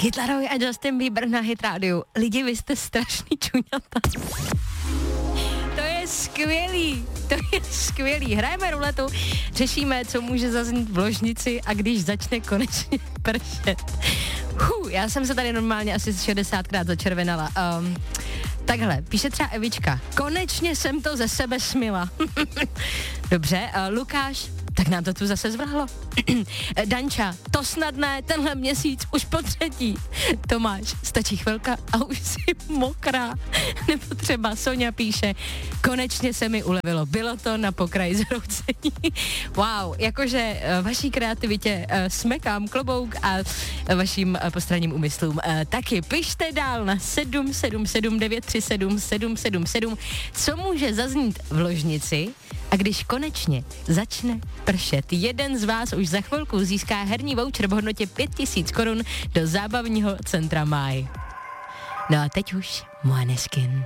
Kid Laroi a Justin Bieber na Hit Radio. Lidi, vy jste strašný čuňata. To je skvělý. Hrajeme ruletu, řešíme, co může zaznít v ložnici a když začne konečně pršet. Já jsem se tady normálně asi 60krát začervenala. Takhle, píše třeba Evička. Konečně jsem to ze sebe smila. Dobře, Lukáš, tak nám to tu zase zvrhlo. Danča, to snad ne, tenhle měsíc už po třetí. Tomáš, stačí chvilka a už jsi mokrá. Nebo třeba Sonja píše, konečně se mi ulevilo, bylo to na pokraji zhroucení. Wow, jakože vaší kreativitě smekám klobouk a vaším postranním úmyslům. Taky pište dál na 777 937 777, co může zaznít v ložnici a když konečně začne pršet. Jeden z vás už za chvilku získá herní voucher v hodnotě 5000 korun do zábavního centra Maj. No a teď už Måneskin.